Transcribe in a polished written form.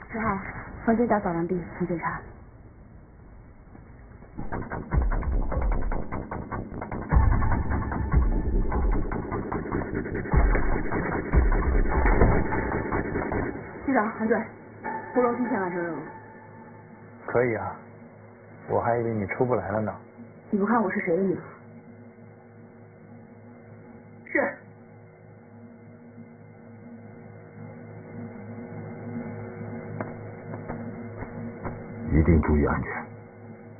10号，房间找扫梁地，请检查。局长，韩队，胡龙今天完成任务。 可以啊，我还以为你出不来了呢。 你不看我是谁的意思？是。 一定注意安全。